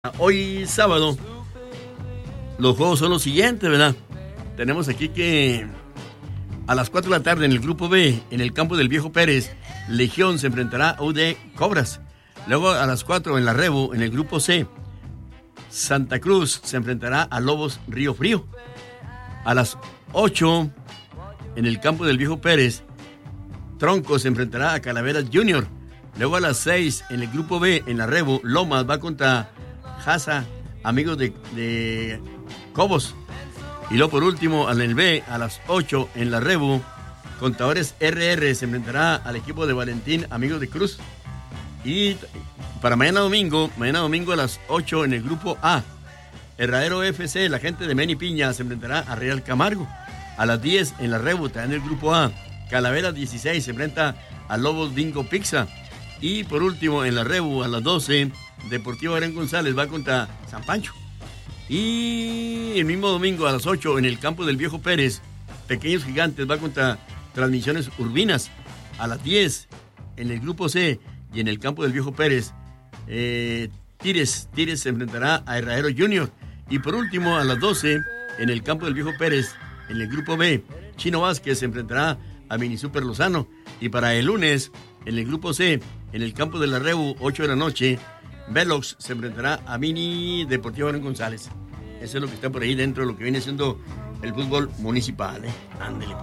Hoy sábado, los juegos son los siguientes, ¿verdad? Tenemos aquí que a las 4 de la tarde en el grupo B, en el campo del Viejo Pérez, Legión se enfrentará a UD Cobras. Luego a las 4 en la Rebu, en el grupo C, Santa Cruz se enfrentará a Lobos Río Frío. A las 8 en el campo del Viejo Pérez, Tronco se enfrentará a Calaveras Junior. Luego a las 6 en el grupo B, en la Rebu, Lomas va contra Jaza, amigos de Cobos. Y luego por último, en el B, a las 8 en la Rebu, Contadores RR se enfrentará al equipo de Valentín, amigos de Cruz. Y para mañana domingo a las 8 en el grupo A, Herradero FC, la gente de Meni Piña, se enfrentará a Real Camargo. A las 10 en la Rebu, también en el grupo A, Calaveras 16 se enfrenta a Lobos Dingo Pizza. Y por último, en la Rebu, a las 12, Deportivo Adrián González va contra San Pancho. Y el mismo domingo a las 8, en el campo del Viejo Pérez, Pequeños Gigantes va contra Transmisiones Urbinas. A las 10, en el grupo C y en el campo del Viejo Pérez, Tires se enfrentará a Herradero Junior. Y por último, a las 12, en el campo del Viejo Pérez, en el grupo B, Chino Vázquez se enfrentará a Mini Super Lozano. Y para el lunes, en el grupo C, en el campo de la Rebu, 8 de la noche, Velox se enfrentará a Mini Deportivo Adrián González. Eso es lo que está por ahí dentro de lo que viene siendo el fútbol municipal, Ándele.